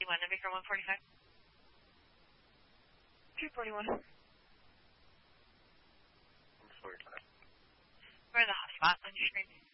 241, Victor 145. 241. 145. We're in the hot spot on your screen.